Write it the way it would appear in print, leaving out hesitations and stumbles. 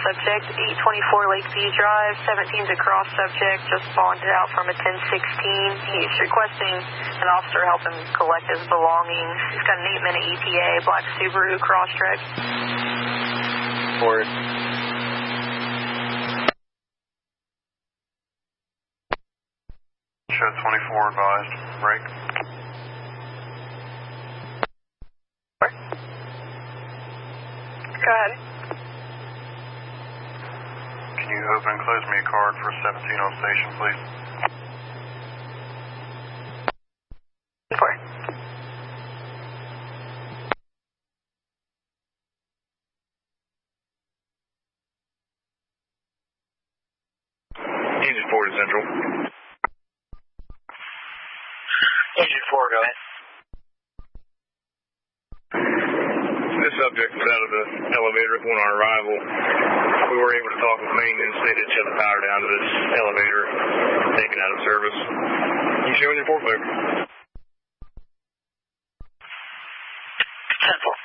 subject, 824 Lakeview Drive, 17's a cross subject, just bonded out from a 1016. He's requesting an officer help him collect his belongings. He's got an 8-minute ETA, black Subaru Crosstrek. Forward. Shed 24 advised. Break. Go ahead. Can you open and close me a card for 17 on station, please? 4. Engine 4 to Central. Engine 4, go ahead. This subject was out of the elevator upon our arrival. We were able to talk with maintenance. They did shut the power down to this elevator, take it out of service. You showing your forklift? Central.